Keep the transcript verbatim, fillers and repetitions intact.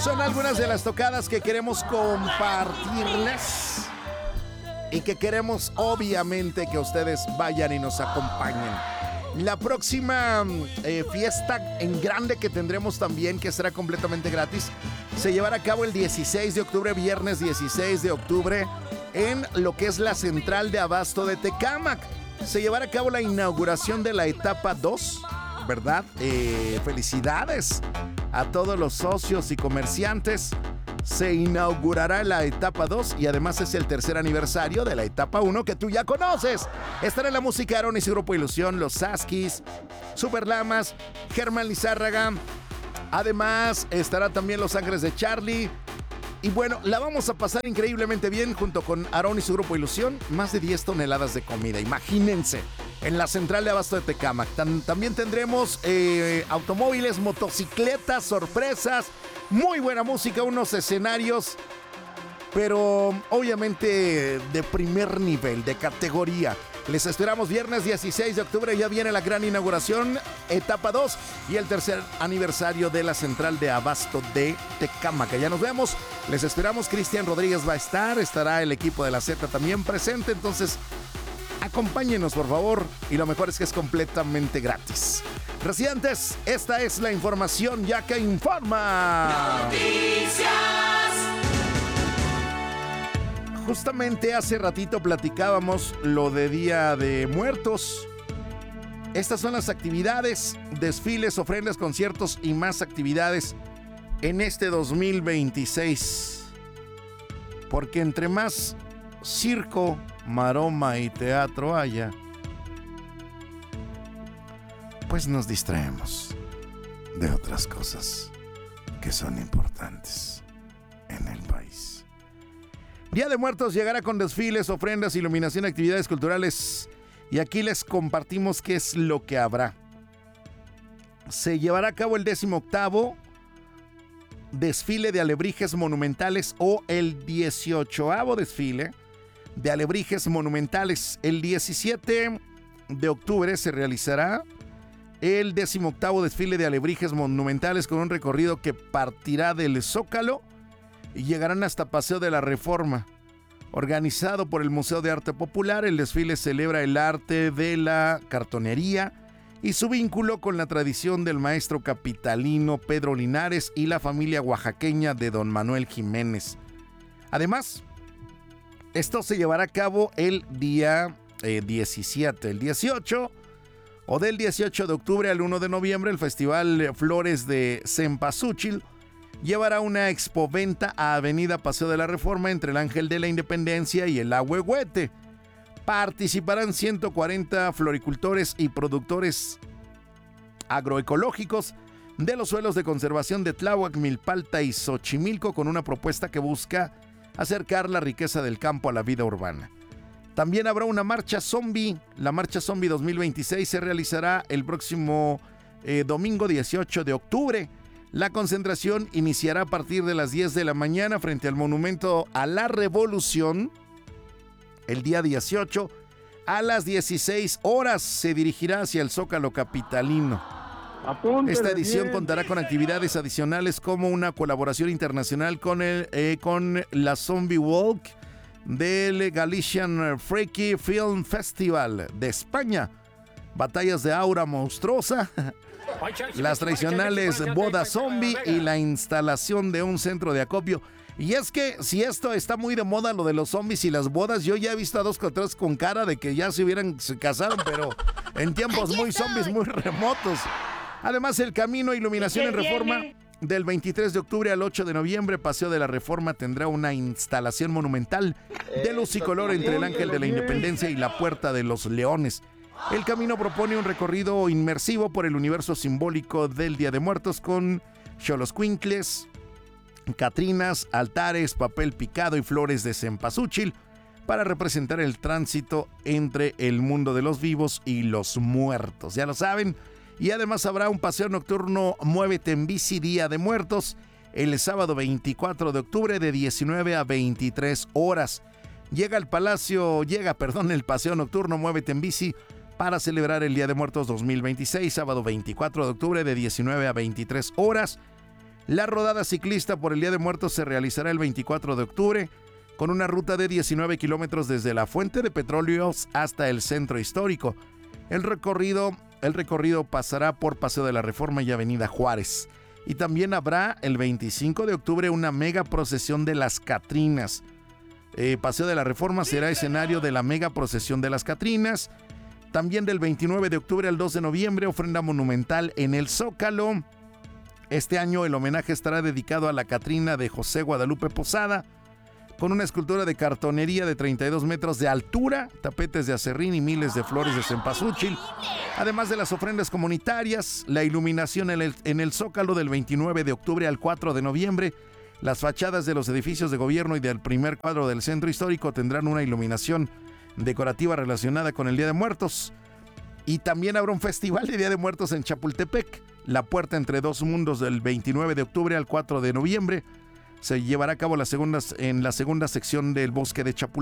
Son algunas de las tocadas que queremos compartirles y que queremos obviamente que ustedes vayan y nos acompañen. La próxima eh, fiesta en grande que tendremos también, que será completamente gratis, se llevará a cabo el dieciséis de octubre, viernes dieciséis de octubre, en lo que es la central de abasto de Tecámac. Se llevará a cabo la inauguración de la etapa dos, ¿verdad? Eh, felicidades a todos los socios y comerciantes. Se inaugurará la etapa dos y además es el tercer aniversario de la etapa uno que tú ya conoces. Estará la música Aronis y Grupo Ilusión, Los Saskis, Super Lamas, Germán Lizárraga. Además estará también Los Ángeles de Charlie. Y bueno, la vamos a pasar increíblemente bien junto con Aarón y su Grupo Ilusión. Más de diez toneladas de comida, imagínense, en la central de abasto de Tecámac. Tam- también tendremos eh, automóviles, motocicletas, sorpresas, muy buena música, unos escenarios, pero obviamente de primer nivel, de categoría. Les esperamos viernes dieciséis de octubre, ya viene la gran inauguración, etapa dos y el tercer aniversario de la central de abasto de Tecámac. Ya nos vemos, les esperamos. Cristian Rodríguez va a estar, estará el equipo de la Z también presente, entonces acompáñenos por favor, y lo mejor es que es completamente gratis. Residentes, esta es la información ya que informa. Noticias. Justamente hace ratito platicábamos lo de Día de Muertos. Estas son las actividades, desfiles, ofrendas, conciertos y más actividades en este dos mil veintiséis. Porque entre más circo, maroma y teatro haya, pues nos distraemos de otras cosas que son importantes en el país. Día de Muertos llegará con desfiles, ofrendas, iluminación, actividades culturales. Y aquí les compartimos qué es lo que habrá. Se llevará a cabo el décimo octavo desfile de alebrijes monumentales o el dieciochoavo desfile de alebrijes monumentales. El diecisiete de octubre se realizará el décimo octavo desfile de alebrijes monumentales con un recorrido que partirá del Zócalo y llegarán hasta Paseo de la Reforma. Organizado por el Museo de Arte Popular, el desfile celebra el arte de la cartonería y su vínculo con la tradición del maestro capitalino Pedro Linares y la familia oaxaqueña de don Manuel Jiménez. Además, esto se llevará a cabo el día eh, diecisiete, el dieciocho o del dieciocho de octubre al uno de noviembre, el Festival Flores de Cempasúchil llevará una expoventa a Avenida Paseo de la Reforma entre el Ángel de la Independencia y el Ahuehuete. Participarán ciento cuarenta floricultores y productores agroecológicos de los suelos de conservación de Tláhuac, Milpalta y Xochimilco con una propuesta que busca acercar la riqueza del campo a la vida urbana. También habrá una marcha zombie. La marcha zombie dos mil veintiséis se realizará el próximo eh, domingo dieciocho de octubre. La concentración iniciará a partir de las diez de la mañana frente al Monumento a la Revolución. El día dieciocho a las dieciséis horas se dirigirá hacia el Zócalo capitalino. Apúntale. Esta edición bien. Contará con actividades adicionales como una colaboración internacional con, el, eh, con la Zombie Walk del Galician Freaky Film Festival de España, batallas de aura monstruosa, las tradicionales bodas zombie y la instalación de un centro de acopio. Y es que si esto está muy de moda, lo de los zombies y las bodas, yo ya he visto a dos contras con cara de que ya se hubieran se casaron, pero en tiempos muy zombies, muy remotos. Además, el camino Iluminación en Reforma del veintitrés de octubre al ocho de noviembre, Paseo de la Reforma tendrá una instalación monumental de luz y color entre el Ángel de la Independencia y la Puerta de los Leones. El camino propone un recorrido inmersivo por el universo simbólico del Día de Muertos con xoloscuincles, catrinas, altares, papel picado y flores de cempasúchil para representar el tránsito entre el mundo de los vivos y los muertos. Ya lo saben. Y además habrá un paseo nocturno Muévete en Bici Día de Muertos el sábado veinticuatro de octubre de diecinueve a veintitrés horas. Llega el Palacio, llega, perdón, el paseo nocturno Muévete en Bici para celebrar el Día de Muertos dos mil veintiséis, sábado veinticuatro de octubre de diecinueve a veintitrés horas. La rodada ciclista por el Día de Muertos se realizará el veinticuatro de octubre con una ruta de diecinueve kilómetros desde la Fuente de Petróleos hasta el Centro Histórico. El recorrido, el recorrido pasará por Paseo de la Reforma y Avenida Juárez. Y también habrá el veinticinco de octubre una mega procesión de las Catrinas. Eh, Paseo de la Reforma será escenario de la mega procesión de las Catrinas. También del veintinueve de octubre al dos de noviembre, ofrenda monumental en el Zócalo. Este año el homenaje estará dedicado a la Catrina de José Guadalupe Posada, con una escultura de cartonería de treinta y dos metros de altura, tapetes de acerrín y miles de flores de cempasúchil, además de las ofrendas comunitarias, la iluminación en el, en el Zócalo del veintinueve de octubre al cuatro de noviembre. Las fachadas de los edificios de gobierno y del primer cuadro del Centro Histórico tendrán una iluminación decorativa relacionada con el Día de Muertos. Y también habrá un festival de Día de Muertos en Chapultepec. La Puerta entre dos mundos del veintinueve de octubre al cuatro de noviembre. Se llevará a cabo la segunda, en la segunda sección del Bosque de Chapultepec.